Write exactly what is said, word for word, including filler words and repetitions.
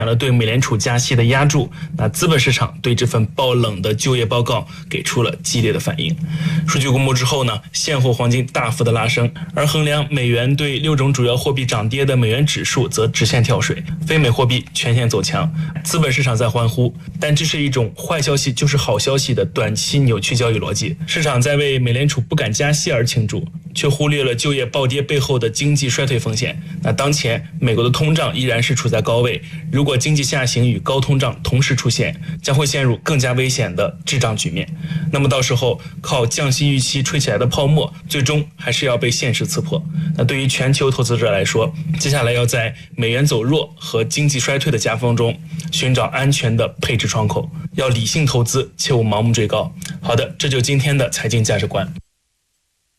了对美联储加息的压注，那资本市场对这份爆冷的就业报告给出了激烈的反应。数据公布之后呢，现货黄金大幅的拉升，而衡量美元对六种主要货币涨跌的美元指数则直线跳水，非美货币全线走强，资本市场在欢呼，但这是一种坏消息就是好消息的短期扭曲交易逻辑。市场在为美联储不敢加息而庆祝，却忽略了就业暴跌背后的经济衰退风险。那当前美国的通胀依然是处在高位，如果经济下行与高通胀同时出现，将会陷入更加危险的滞胀局面。那么到时候靠降息预期吹起来的泡沫，最终还是要被现实刺破。那对于全球投资者来说，接下来要在美元走弱和经济衰退的夹缝中寻找安全的配置窗口，要理性投资，切勿盲目追高。好的，这就是今天的财经价值观。